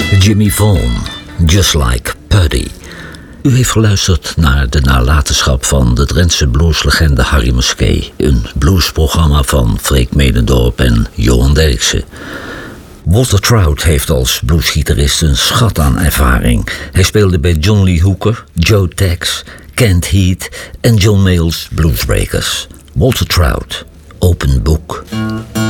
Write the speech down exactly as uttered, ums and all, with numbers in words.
Jimmy Vaughan, Just Like Puddy. U heeft geluisterd naar de nalatenschap van de Drentse blueslegende Harry Musquet. Een bluesprogramma van Freek Medendorp en Johan Derksen. Walter Trout heeft als bluesgitarist een schat aan ervaring. Hij speelde bij John Lee Hooker, Joe Tex, Kent Heat en John Mayall's Bluesbreakers. Walter Trout, Open Book.